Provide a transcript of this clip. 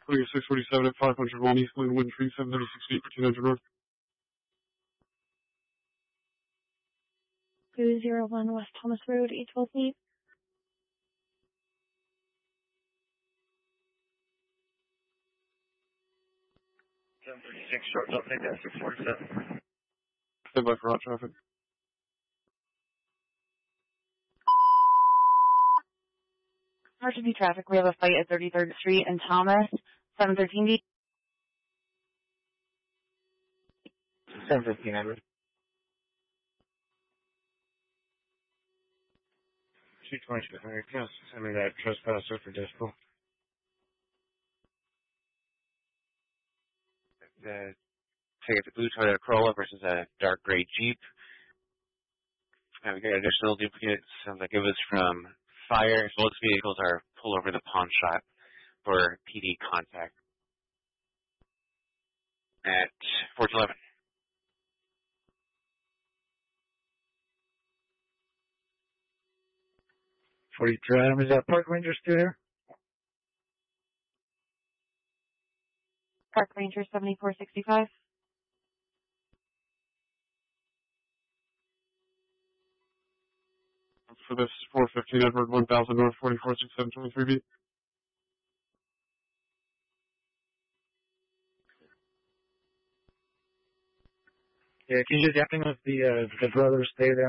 2647 at 501 East Glenwood Tree, 736 feet, 1400 north. 201 West Thomas Road, 812 feet. 736 short, don't take that 647. Stand by for hot traffic. Emergency traffic. We have a fight at 33rd Street and Thomas, 713 D. 715, Edward. 222, can you send me that trespasser for dispo? Take it the blue Toyota Corolla versus a dark gray Jeep. And we got additional duplicates. Sounds like it was from fire. Both vehicles are pulled over the pawn shop for PD contact at 411. 43 Adam, is that Park Ranger still here? Park Ranger 7465. For this 415 Edward 1000 North 446723B. Yeah, can you just ask him if the brothers stay there?